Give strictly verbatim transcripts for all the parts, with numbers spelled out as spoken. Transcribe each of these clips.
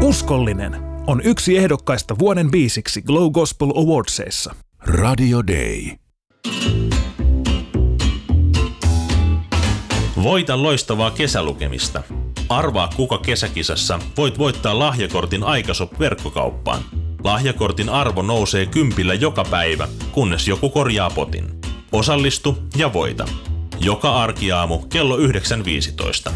Uskollinen on yksi ehdokkaista vuoden biisiksi Glow Gospel Awardsissa. Radio Day. Voita loistavaa kesälukemista. Arvaa kuka kesäkisassa voit voittaa lahjakortin Aikashop-verkkokauppaan. Lahjakortin arvo nousee kympillä joka päivä, kunnes joku korjaa potin. Osallistu ja voita. Joka arkiaamu kello yhdeksän viisitoista.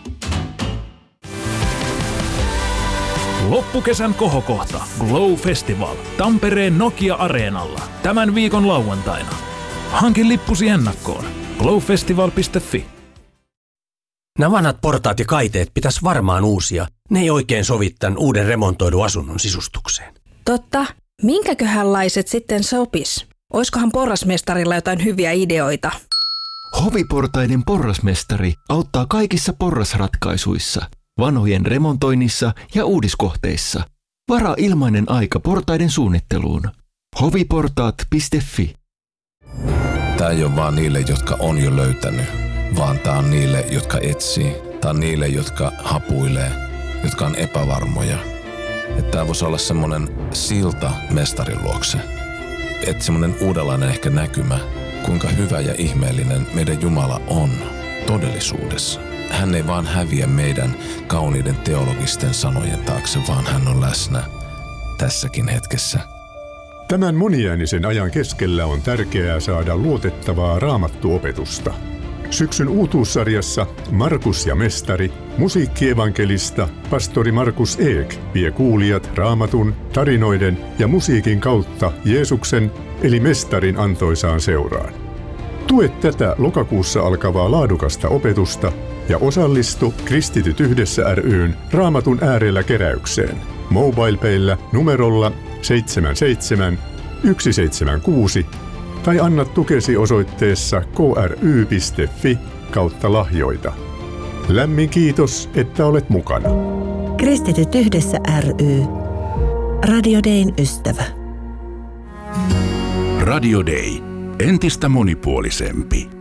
Loppukesän kohokohta Glow Festival Tampereen Nokia-areenalla tämän viikon lauantaina. Hankin lippusi ennakkoon glowfestival piste fi. Nämä vanhat portaat ja kaiteet pitäisi varmaan uusia. Ne ei oikein sovi tämän uuden remontoidun asunnon sisustukseen. Totta. Minkäköhänlaiset sitten sopis? Oiskohan porrasmestarilla jotain hyviä ideoita? Hoviportaiden porrasmestari auttaa kaikissa porrasratkaisuissa, vanhojen remontoinnissa ja uudiskohteissa. Varaa ilmainen aika portaiden suunnitteluun. hoviportaat piste fi. Tää ei ole vaan niille, jotka on jo löytänyt, vaan tää on niille, jotka etsii. Tää on niille, jotka hapuilee, jotka on epävarmoja. Että tää voisi olla semmonen silta mestarin luokse. Että semmonen uudenlainen ehkä näkymä, kuinka hyvä ja ihmeellinen meidän Jumala on todellisuudessa. Hän ei vaan häviä meidän kauniiden teologisten sanojen taakse, vaan hän on läsnä tässäkin hetkessä. Tämän moniäänisen ajan keskellä on tärkeää saada luotettavaa raamattuopetusta. Syksyn uutuussarjassa Markus ja mestari, musiikkievankelista pastori Markus Eek vie kuulijat raamatun, tarinoiden ja musiikin kautta Jeesuksen eli mestarin antoisaan seuraan. Tue tätä lokakuussa alkavaa laadukasta opetusta ja osallistu Kristityt yhdessä ry:n Raamatun äärellä keräykseen. MobilePayllä numerolla seitsemän seitsemän yksi seitsemän kuusi tai anna tukesi osoitteessa kry piste fi kautta lahjoita. Lämmin kiitos, että olet mukana. Kristityt yhdessä ry. Radio Dayn ystävä. Radio Day. Entistä monipuolisempi.